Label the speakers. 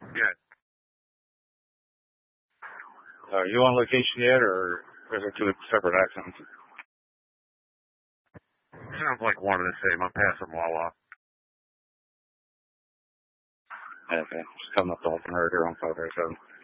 Speaker 1: Yeah.
Speaker 2: Are you on location yet, or is it two separate accidents?
Speaker 1: Sounds like one and the same. I'm passing Wawa.
Speaker 2: Okay. Just coming up the whole road here on 537.